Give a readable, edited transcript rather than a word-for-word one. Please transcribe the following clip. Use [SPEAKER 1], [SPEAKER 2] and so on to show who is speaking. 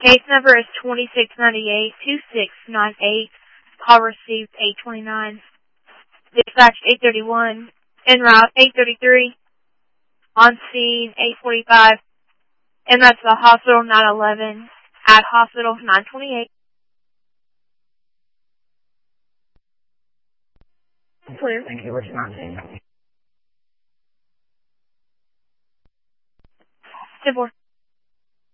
[SPEAKER 1] Case number is 2698-2698. Call received 829. Dispatch 831. En route 833. On scene 845. And that's the hospital 911. At hospital 928.
[SPEAKER 2] Clear. Thank you for responding.